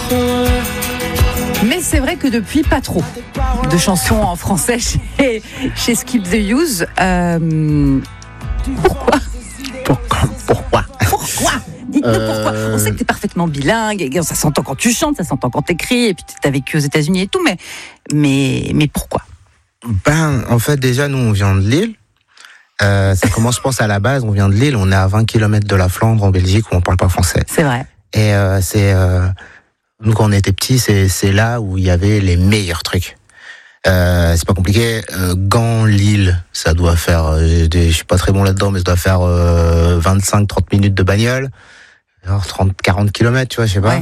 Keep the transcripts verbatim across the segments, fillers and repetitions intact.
Mais c'est vrai que depuis, pas trop de chansons en français chez, chez Skip the Use. Euh, pourquoi Pourquoi Pourquoi Pourquoi Dites-nous euh... pourquoi. On sait que t'es parfaitement bilingue, et ça s'entend quand tu chantes, ça s'entend quand t'écris, et puis t'as vécu aux États-Unis et tout, mais, mais, mais pourquoi Ben, en fait, déjà, nous, on vient de Lille. Euh, ça commence, je pense, à la base, on vient de Lille, on est à vingt kilomètres de la Flandre, en Belgique, où on parle pas français. C'est vrai. Et euh, c'est... Euh, nous, quand on était petits, c'est, c'est là où il y avait les meilleurs trucs. Euh, c'est pas compliqué. Euh, Gand, Lille, ça doit faire... Euh, je suis pas très bon là-dedans, mais ça doit faire euh, vingt-cinq trente minutes de bagnole. Genre trente quarante kilomètres, tu vois, je sais pas. Ouais.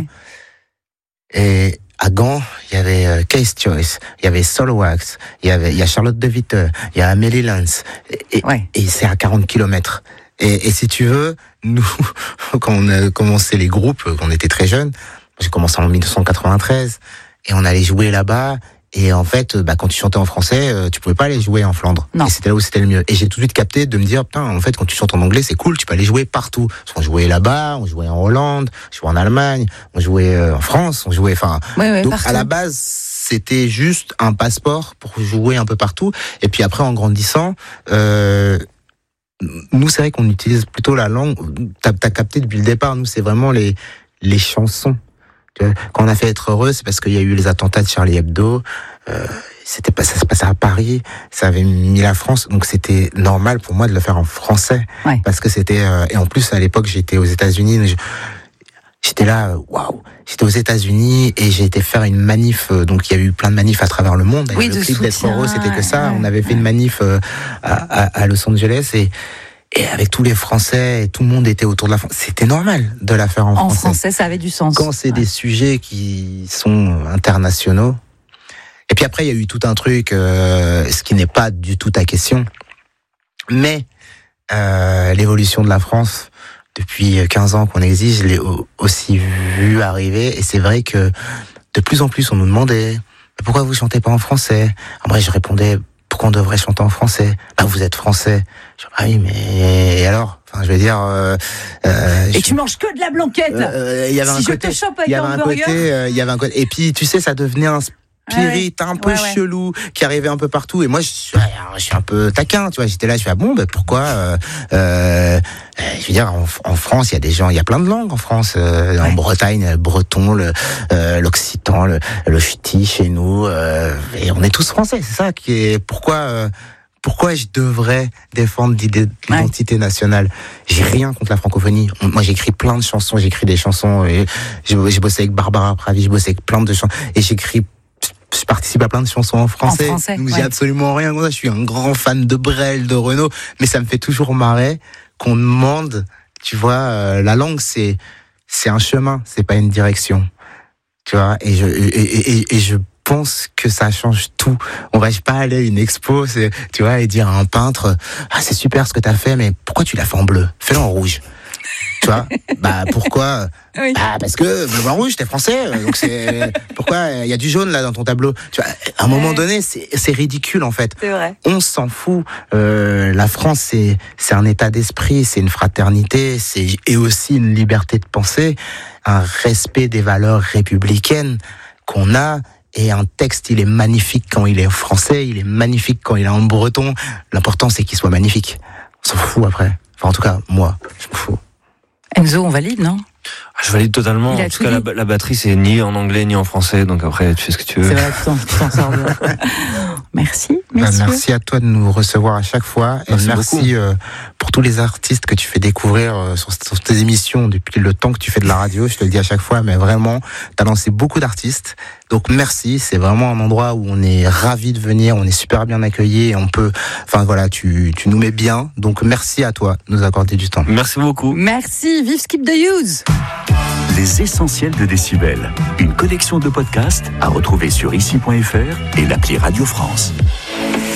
Et à Gand, il y avait euh, Case Choice, il y avait Solwax, il y avait il y a Charlotte de Witte, il y a Amélie Lens, et, ouais. et c'est à quarante kilomètres. Et, et si tu veux, nous, quand on a commencé les groupes, quand on était très jeunes, j'ai commencé en dix-neuf cent quatre-vingt-treize, et on allait jouer là-bas. Et en fait, bah, quand tu chantais en français, euh, tu pouvais pas aller jouer en Flandre. Non. Et c'était là où c'était le mieux. Et j'ai tout de suite capté de me dire, putain, en fait, quand tu chantes en anglais, c'est cool, tu peux aller jouer partout. On jouait là-bas, on jouait en Hollande, on jouait en Allemagne, on jouait euh, en France, on jouait, enfin. Ouais, ouais, donc, partout. À la base, c'était juste un passeport pour jouer un peu partout. Et puis après, en grandissant, euh, nous, c'est vrai qu'on utilise plutôt la langue. T'as, t'as capté depuis le départ, nous, c'est vraiment les, les chansons. Quand on a fait Être heureux, c'est parce qu'il y a eu les attentats de Charlie Hebdo. Euh, c'était pas, ça se passait à Paris. Ça avait mis la France, donc c'était normal pour moi de le faire en français, ouais. Parce que c'était. Euh, et en plus, à l'époque, j'étais aux États-Unis. Je, j'étais là, waouh. J'étais aux États-Unis et j'ai été faire une manif. Euh, donc il y a eu plein de manifs à travers le monde. Oui, le de clip soutien, d'Être heureux, c'était que ça. Ouais. On avait fait une manif euh, à, à, à Los Angeles et. Et avec tous les Français, et tout le monde était autour de la France. C'était normal de la faire en, en français. En français, ça avait du sens. Quand c'est ouais. des sujets qui sont internationaux. Et puis après, il y a eu tout un truc, euh, ce qui n'est pas du tout ta question. Mais euh, l'évolution de la France, depuis quinze ans qu'on existe, je l'ai aussi vu arriver. Et c'est vrai que de plus en plus, on nous demandait « Pourquoi vous chantez pas en français ?» Après, je répondais « Pourquoi on devrait chanter en français ? Bah, vous êtes français. » Je dis, ah oui, mais et alors ? Enfin, je veux dire. Euh, euh, et je... tu manges que de la blanquette. Il euh, y avait si un je côté. te chope avec Il y avait un côté. Il euh, y avait un côté. Et puis, tu sais, ça devenait un spirit ah ouais. un peu ouais, chelou ouais. qui arrivait un peu partout. Et moi, je suis, je suis un peu taquin, tu vois. J'étais là, je suis ah bon, bah, pourquoi euh, euh, Je veux dire, en, en France, il y a des gens, il y a plein de langues en France. Euh, ouais. En Bretagne, le breton, le, euh, l'occitan, le, le ch'ti chez nous. Euh, et on est tous français. C'est ça qui est. Pourquoi euh, Pourquoi je devrais défendre l'identité ouais. nationale ? J'ai rien contre la francophonie. Moi, j'écris plein de chansons. J'écris des chansons. Et j'ai, j'ai bossé avec Barbara Pravi. J'ai bossé avec plein de chansons. Et j'écris. Je participe à plein de chansons en français. En français donc, ouais. J'ai absolument rien contre ça. Je suis un grand fan de Brel, de Renaud. Mais ça me fait toujours marrer qu'on demande. Tu vois, euh, la langue, c'est c'est un chemin. C'est pas une direction. Tu vois. Et je et, et, et, et je Je pense que ça change tout. On va pas aller à une expo, c'est, tu vois, et dire à un peintre, ah c'est super ce que t'as fait, mais pourquoi tu l'as fait en bleu ? Fais-le en rouge. Tu vois ? Bah pourquoi ? Oui. Bah parce que bleu, blanc, rouge, t'es français, donc c'est pourquoi il y a du jaune là dans ton tableau. Tu vois ? À un moment donné, c'est, c'est ridicule en fait. C'est vrai. On s'en fout. Euh, la France, c'est c'est un état d'esprit, c'est une fraternité, c'est et aussi une liberté de penser, un respect des valeurs républicaines qu'on a. Et un texte, il est magnifique quand il est français, il est magnifique quand il est en breton. L'important, c'est qu'il soit magnifique. On s'en fout après. Enfin, en tout cas, moi, je m'en fous. Enzo, on valide, non ? Je valide totalement. En tout cas, la, la batterie, c'est ni en anglais, ni en français. Donc après, tu fais ce que tu veux. C'est vrai, tu t'en sors bien. Merci, bah, merci à toi de nous recevoir à chaque fois. Et merci, merci euh, pour tous les artistes que tu fais découvrir euh, sur, sur tes émissions depuis le temps que tu fais de la radio. Je te le dis à chaque fois, mais vraiment, tu as lancé beaucoup d'artistes. Donc merci, c'est vraiment un endroit où on est ravis de venir, on est super bien accueillis et on peut, enfin voilà, tu, tu nous mets bien. Donc merci à toi de nous accorder du temps. Merci beaucoup. Merci, vive Skip the Use. Les essentiels de Décibel, une collection de podcasts à retrouver sur ici point f r et l'appli Radio France.